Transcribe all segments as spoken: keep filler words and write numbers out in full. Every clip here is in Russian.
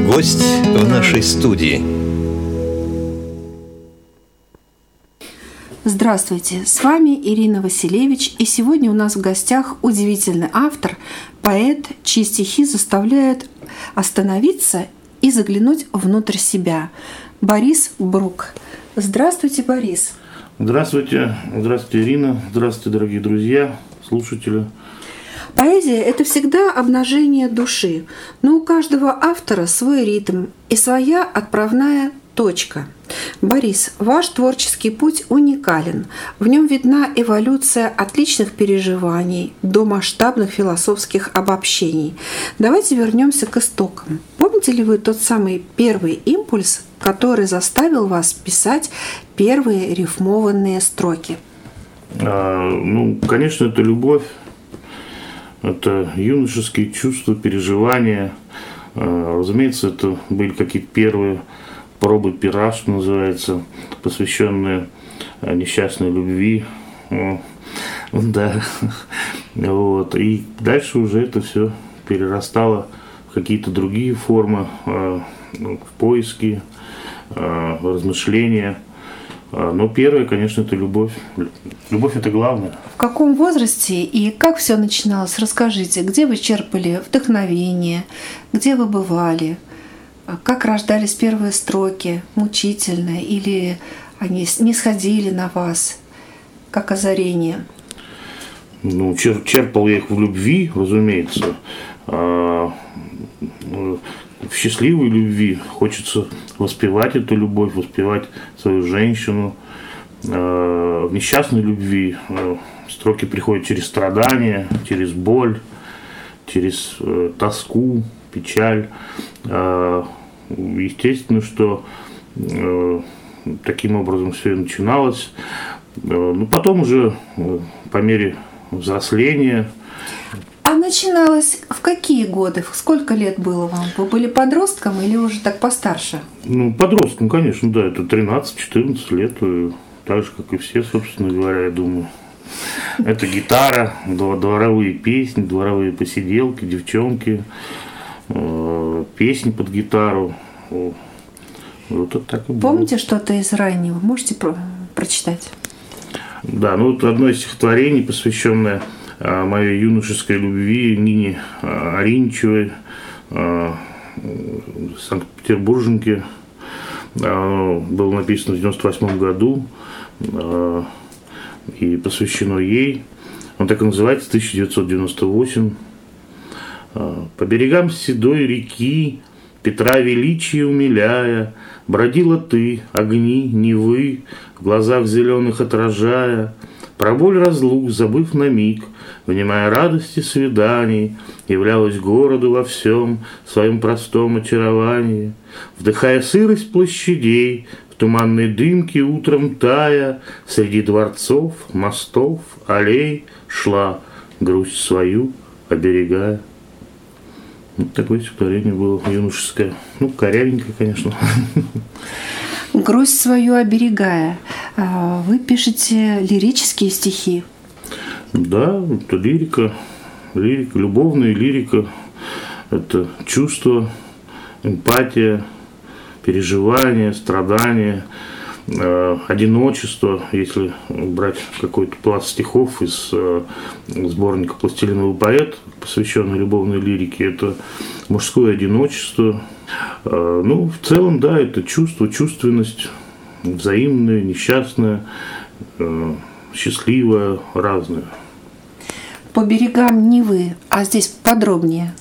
Гость в нашей студии. Здравствуйте, с вами Ирина Василевич, и сегодня у нас в гостях удивительный автор, поэт, чьи стихи заставляют остановиться и заглянуть внутрь себя. Борис Брук. Здравствуйте, Борис. Здравствуйте, здравствуйте, Ирина, здравствуйте, дорогие друзья, слушатели. Поэзия – это всегда обнажение души, но у каждого автора свой ритм и своя отправная точка. Борис, ваш творческий путь уникален. В нем видна эволюция от личных переживаний до масштабных философских обобщений. Давайте вернемся к истокам. Помните ли вы тот самый первый импульс, который заставил вас писать первые рифмованные строки? А, ну, конечно, это любовь. Это юношеские чувства, переживания. Разумеется, это были какие-то первые пробы пера, что называется, посвященные несчастной любви. Да. Вот. И дальше уже это все перерастало в какие-то другие формы, в поиски, в размышления. Но первое, конечно, это любовь. Любовь – это главное. В каком возрасте и как все начиналось? Расскажите, где вы черпали вдохновение, где вы бывали, как рождались первые строки, мучительно, или они не сходили на вас, как озарение? Ну, чер- черпал я их в любви, разумеется. А, в счастливой любви хочется воспевать эту любовь, воспевать свою женщину. В несчастной любви строки приходят через страдания, через боль, через тоску, печаль. Естественно, что таким образом все и начиналось. Но потом уже по мере взросления. А начиналось в какие годы? Сколько лет было вам? Вы были подростком или уже так постарше? Ну, подростком, конечно, да. Это тринадцать-четырнадцать лет. Так же, как и все, собственно говоря, я думаю. Это гитара, дворовые песни, дворовые посиделки, девчонки, песни под гитару. Вот это так и было. Помните что-то из раннего? Можете про- прочитать? Да, ну вот одно из стихотворений, посвященное моей юношеской любви Нине Ариничевой, санкт-петербурженке. Было написано в девяносто восьмом году и посвящено ей. Он так и называется, тысяча девятьсот девяносто восемь. По берегам седой реки, Петра величия умиляя, бродила ты, огни Невы, в глазах зеленых отражая, про боль разлук, забыв на миг, внимая радости свиданий, являлась городу во всем своем простом очаровании, вдыхая сырость площадей, в туманной дымке утром тая, среди дворцов, мостов, аллей шла, грусть свою оберегая. Вот такое стихотворение было юношеское. Ну, корявенькое, конечно. Грусть свою оберегая. Вы пишете лирические стихи. Да, это лирика, лирика, любовная лирика. Это чувство, эмпатия, переживание, страдания, одиночество. Если брать какой-то пласт стихов из сборника «Пластилиновый поэт», посвященный любовной лирике, это мужское одиночество. Ну, в целом, да, это чувство, чувственность, взаимная, несчастная, счастливая, разная. По берегам Невы, а здесь подробнее.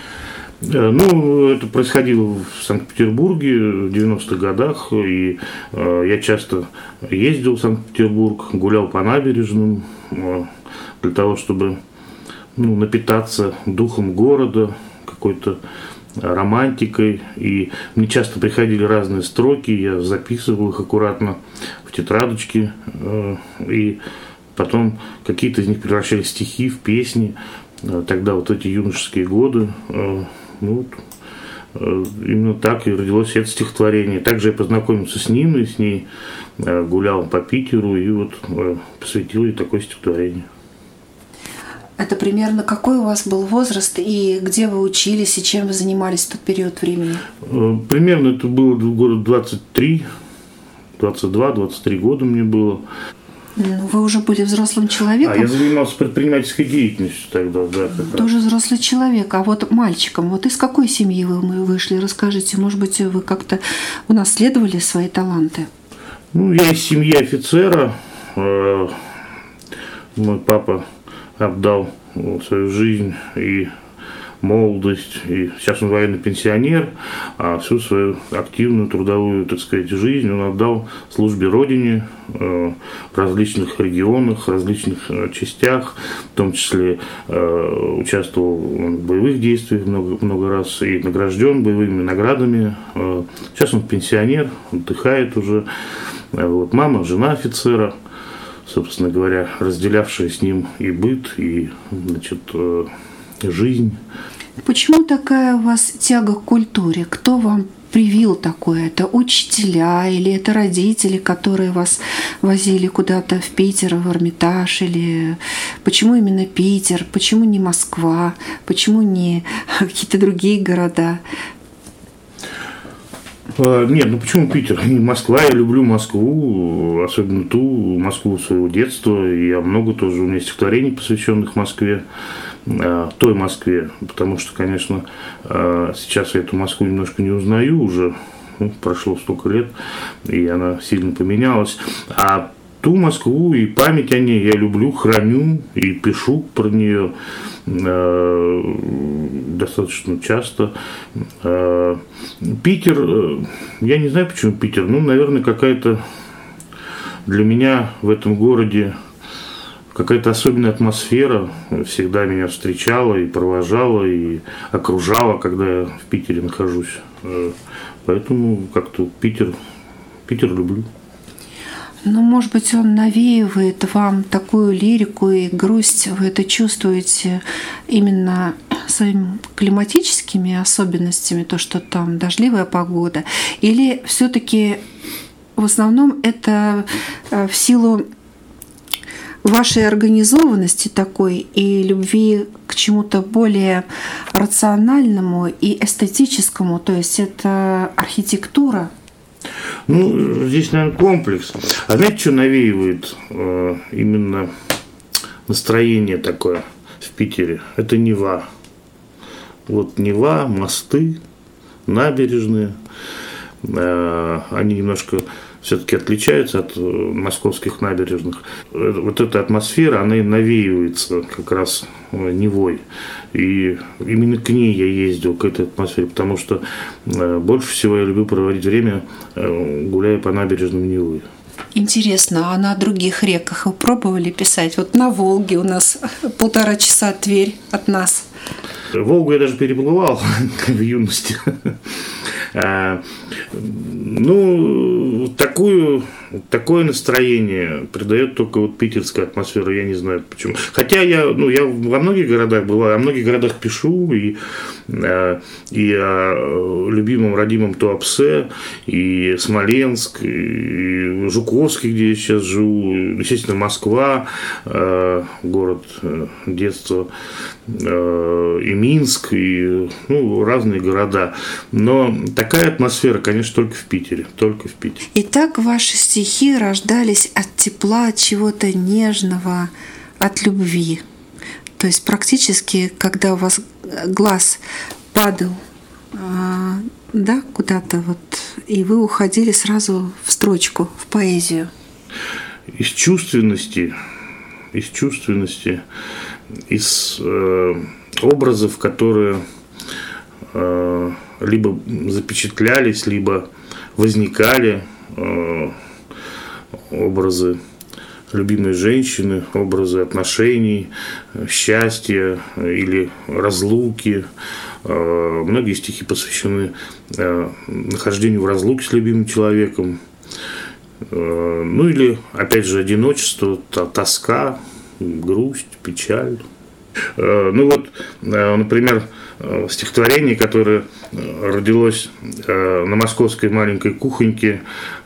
Ну, это происходило в Санкт-Петербурге в девяностых годах, и э, я часто ездил в Санкт-Петербург, гулял по набережным э, для того, чтобы ну, напитаться духом города, какой-то романтикой, и мне часто приходили разные строки, я записывал их аккуратно в тетрадочки, э, и потом какие-то из них превращались в стихи, в песни. Тогда вот эти юношеские годы, э, ну, э, именно так и родилось это стихотворение. Также я познакомился с Ниной, с ней э, гулял по Питеру и вот э, посвятил ей такое стихотворение. Это примерно какой у вас был возраст и где вы учились и чем вы занимались в тот период времени? Примерно это было года двадцать три, двадцать два, двадцать три года мне было. Ну, вы уже были взрослым человеком. А я занимался предпринимательской деятельностью тогда, да. Тоже взрослый человек. А вот мальчиком, вот из какой семьи вы вышли? Расскажите, может быть, вы как-то унаследовали свои таланты? Ну, я из семьи офицера. Мой папа отдал свою жизнь и молодость, и сейчас он военный пенсионер, а всю свою активную трудовую, так сказать, жизнь он отдал службе Родине в различных регионах, различных частях, в том числе участвовал в боевых действиях много, много раз и награжден боевыми наградами. Сейчас он пенсионер, отдыхает уже. Вот, мама, жена офицера, собственно говоря, разделявшая с ним и быт, и, значит, жизнь. Почему такая у вас тяга к культуре? Кто вам привил такое? Это учителя или это родители, которые вас возили куда-то в Питер, в Эрмитаж? Или почему именно Питер? Почему не Москва? Почему не какие-то другие города? Нет, ну почему Питер? Москва, я люблю Москву, особенно ту Москву своего детства. И я много тоже, у меня стихотворений, посвященных Москве, той Москве, потому что, конечно, сейчас я эту Москву немножко не узнаю уже, ну, прошло столько лет, и она сильно поменялась. А ту Москву и память о ней я люблю, храню и пишу про нее э, достаточно часто. Э, Питер, э, я не знаю, почему Питер, ну, наверное, какая-то для меня в этом городе какая-то особенная атмосфера всегда меня встречала и провожала, и окружала, когда я в Питере нахожусь. Э, поэтому как-то Питер, Питер люблю. Ну, может быть, он навеивает вам такую лирику и грусть. Вы это чувствуете именно своими климатическими особенностями, то, что там дождливая погода, или все-таки в основном это в силу вашей организованности такой и любви к чему-то более рациональному и эстетическому, то есть это архитектура? Ну, здесь, наверное, комплекс. А знаете, что навеивает э, именно настроение такое в Питере? Это Нева. Вот Нева, мосты, набережные. Э, они немножко все-таки отличаются от московских набережных. Вот эта атмосфера, она и навеивается как раз Невой. И именно к ней я ездил, к этой атмосфере, потому что больше всего я люблю проводить время, гуляя по набережным Невы. Интересно, а на других реках вы пробовали писать? Вот на Волге у нас полтора часа Тверь от нас. Волгу я даже переплывал в юности. Ну, такую, такое настроение придает только вот питерская атмосфера, я не знаю почему. Хотя я, ну, я во многих городах бываю, о многих городах пишу, и, и о любимом родимом Туапсе, и Смоленск, и Жуковский, где я сейчас живу, естественно, Москва, город детства, и Минск, и ну, разные города. Но такая атмосфера, конечно, только в Питере, только в Питере. Итак, ваши стихи рождались от тепла, от чего-то нежного, от любви. То есть практически, когда у вас глаз падал, да, куда-то вот, и вы уходили сразу в строчку, в поэзию. Из чувственности, из чувственности, из э, образов, которые э, либо запечатлялись, либо возникали, э, образы любимой женщины, образы отношений, счастья или разлуки. Э, многие стихи посвящены э, нахождению в разлуке с любимым человеком. Э, ну или, опять же, одиночество, тоска, грусть, печаль. Ну вот, например, стихотворение, которое родилось на московской маленькой кухоньке,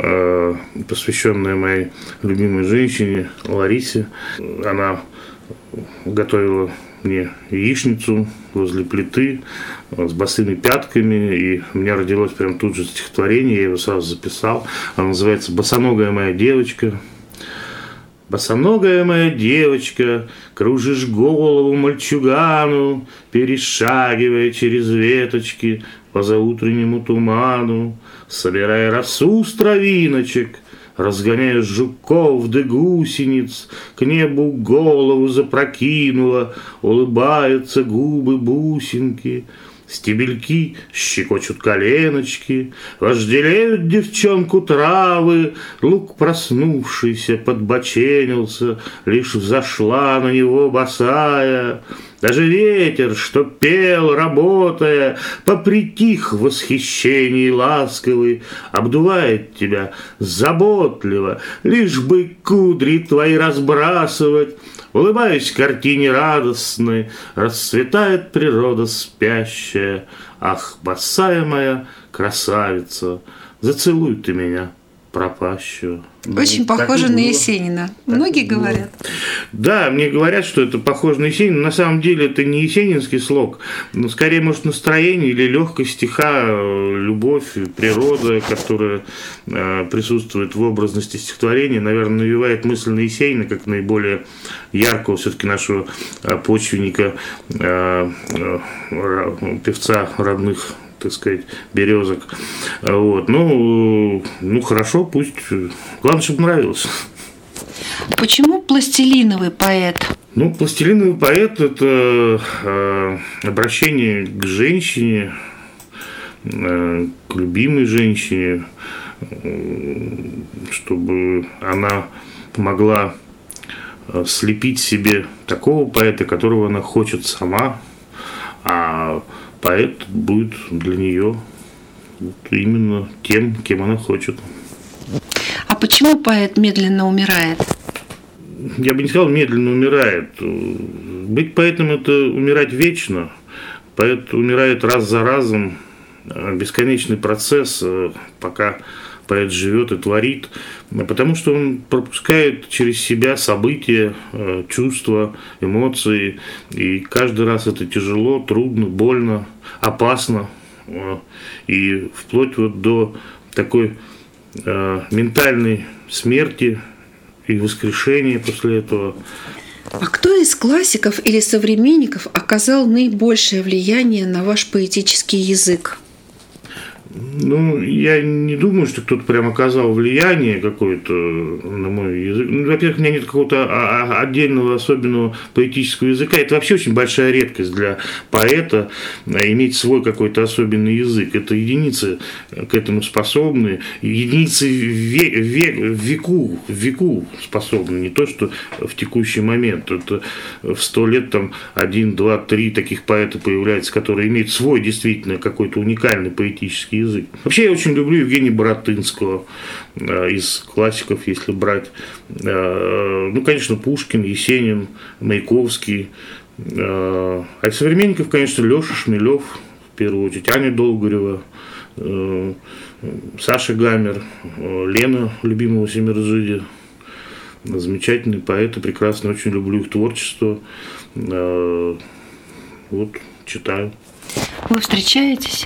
посвященное моей любимой женщине Ларисе. Она готовила мне яичницу возле плиты с босыми пятками, и у меня родилось прям тут же стихотворение, я его сразу записал. Оно называется «Босоногая моя девочка». Босоногая моя девочка, кружишь голову мальчугану, перешагивая через веточки по заутреннему туману, собирая росу с травиночек, разгоняя жуков да гусениц, к небу голову запрокинула, улыбаются губы бусинки. Стебельки щекочут коленочки, вожделеют девчонку травы, лук проснувшийся подбоченился, лишь взошла на него босая. Даже ветер, что пел, работая, попритих в восхищении ласковый, обдувает тебя заботливо, лишь бы кудри твои разбрасывать. Улыбаясь картине радостной, расцветает природа спящая. Ах, босая моя красавица, зацелуй ты меня, пропащую. Очень ну, похоже на Есенина. Так Многие говорят. Да, мне говорят, что это похоже на Есенина. На самом деле это не есенинский слог, но скорее, может, настроение или легкость стиха, любовь, природа, которая присутствует в образности стихотворения, наверное, навевает мысль на Есенина, как наиболее яркого все-таки нашего почвенника, певца родных, так сказать, березок. Вот. Ну, ну, хорошо, пусть. Главное, чтобы нравилось. Почему пластилиновый поэт? Ну, пластилиновый поэт – это э, обращение к женщине, э, к любимой женщине, э, чтобы она могла слепить себе такого поэта, которого она хочет сама, а поэт будет для нее вот именно тем, кем она хочет. А почему поэт медленно умирает? Я бы не сказал, медленно умирает. Быть поэтом – это умирать вечно. Поэт умирает раз за разом. Бесконечный процесс, пока поэт живет и творит, потому что он пропускает через себя события, чувства, эмоции, и каждый раз это тяжело, трудно, больно, опасно, и вплоть вот до такой ментальной смерти и воскрешения после этого. А кто из классиков или современников оказал наибольшее влияние на ваш поэтический язык? Ну, я не думаю, что кто-то прям оказал влияние какое-то на мой язык. Ну, во-первых, у меня нет какого-то отдельного особенного поэтического языка. Это вообще очень большая редкость для поэта иметь свой какой-то особенный язык. Это единицы к этому способны, единицы в, век, в веку, в веку способны, не то, что в текущий момент. Это в сто лет там один, два, три таких поэта появляется, которые имеют свой действительно какой-то уникальный поэтический язык. язык. Вообще я очень люблю Евгения Баратынского э, из классиков, если брать. Э, ну, конечно, Пушкин, Есенин, Маяковский. Э, а из современников, конечно, Леша Шмелев, в первую очередь, Аня Долгорева, э, Саша Гамер, э, Лена любимого Семержидя. Замечательные поэты, прекрасно, очень люблю их творчество. Э, вот, читаю. Вы встречаетесь?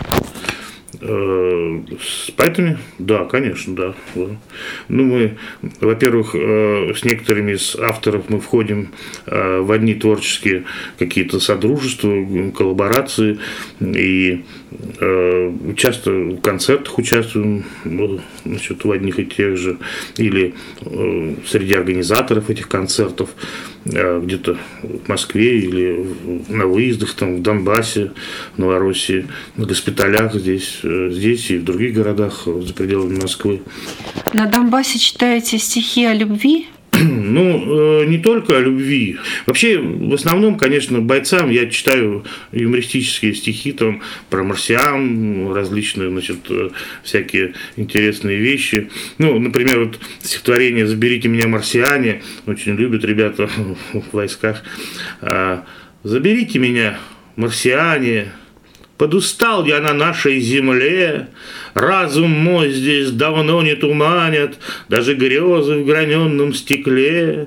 С поэтами? Да, конечно, да. Ну, мы, во-первых, с некоторыми из авторов мы входим в одни творческие какие-то содружества, коллаборации, и часто в концертах участвуем, значит, в одних и тех же, или среди организаторов этих концертов, где-то в Москве или на выездах там, в Донбассе, в Новороссии, на госпиталях здесь, здесь и в других городах за пределами Москвы. На Донбассе читаете стихи о любви? Ну, не только о любви. Вообще, в основном, конечно, бойцам я читаю юмористические стихи там, про марсиан, различные, значит, всякие интересные вещи. Ну, например, вот стихотворение «Заберите меня, марсиане», очень любят ребята в войсках. «Заберите меня, марсиане, подустал я на нашей земле, разум мой здесь давно не туманят, даже грезы в граненном стекле.